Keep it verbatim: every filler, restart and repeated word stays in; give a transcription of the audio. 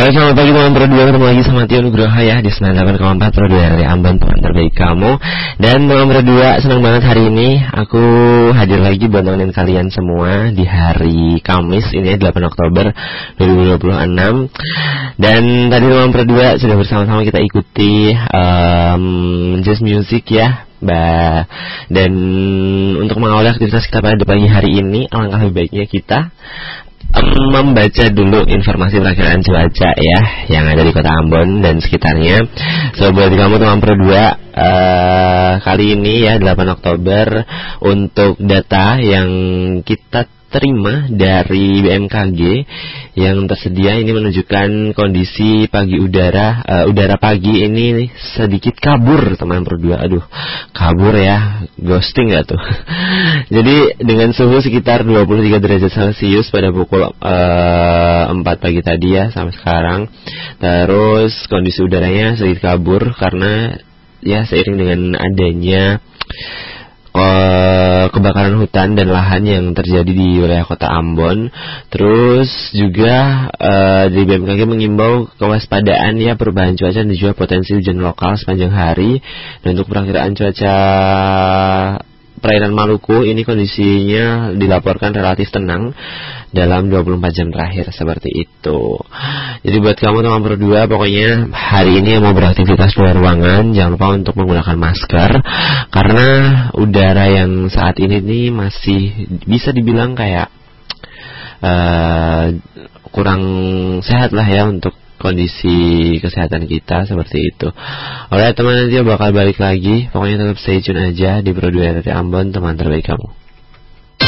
Halo, selamat pagi teman berdua, ketemu lagi sama Tio Nugroho ya di sembilan puluh delapan koma empat Pro dua dari Ambon, teman terbaik kamu. Dan teman berdua, senang banget hari ini aku hadir lagi buat nemenin kalian semua di hari Kamis ini ya, delapan Oktober dua ribu dua puluh enam. Dan tadi teman berdua sudah bersama-sama kita ikuti um, jazz music ya. Bah, dan untuk mengawali aktivitas kita pada pagi hari ini, alangkah lebih baiknya kita um, membaca dulu informasi perakiraan cuaca ya yang ada di kota Ambon dan sekitarnya. So buat kamu teman berdua, uh, kali ini ya delapan Oktober, untuk data yang kita terima dari B M K G yang tersedia ini menunjukkan kondisi pagi udara uh, udara pagi ini sedikit kabur teman berdua. Aduh, kabur ya, ghosting gak tuh? Jadi dengan suhu sekitar dua puluh tiga derajat Celcius pada pukul uh, empat pagi tadi ya sampai sekarang. Terus kondisi udaranya sedikit kabur karena ya seiring dengan adanya Uh, kebakaran hutan dan lahan yang terjadi di wilayah kota Ambon. Terus juga uh, di B M K G mengimbau kewaspadaan ya perubahan cuaca dan juga potensi hujan lokal sepanjang hari. Dan untuk perakiraan cuaca perairan Maluku ini kondisinya dilaporkan relatif tenang dalam dua puluh empat jam terakhir, seperti itu. Jadi buat kamu teman berdua, pokoknya hari ini yang mau beraktivitas luar ruangan, jangan lupa untuk menggunakan masker, karena udara yang saat ini nih masih bisa dibilang kayak uh, kurang sehat lah ya untuk kondisi kesehatan kita, seperti itu. Oleh teman, nanti bakal balik lagi. Pokoknya tetap stay tune aja di Pro dua dari Ambon, teman terbaik kamu.